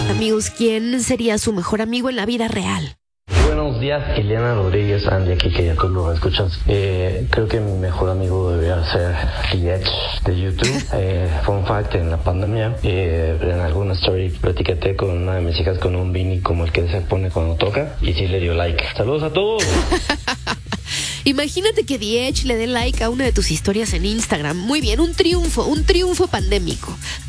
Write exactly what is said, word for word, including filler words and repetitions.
Amigos, ¿quién sería su mejor amigo en la vida real? Buenos días, Eliana Rodríguez, Andy, aquí que ya tú lo escuchas. Eh, creo que mi mejor amigo debería ser Diech de YouTube. Eh, fun fact, en la pandemia, eh, en alguna story platiqué con una de mis hijas con un beanie como el que se pone cuando toca y sí le dio like. ¡Saludos a todos! Imagínate que Diech le dé like a una de tus historias en Instagram. Muy bien, un triunfo, un triunfo pandémico.